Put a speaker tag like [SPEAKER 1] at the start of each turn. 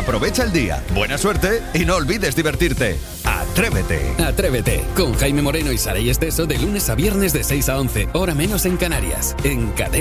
[SPEAKER 1] Aprovecha el día, buena suerte y no olvides divertirte. Atrévete.
[SPEAKER 2] Atrévete, con Jaime Moreno y Saray Esteso de lunes a viernes de 6 a 11, hora menos en Canarias, en Cadena.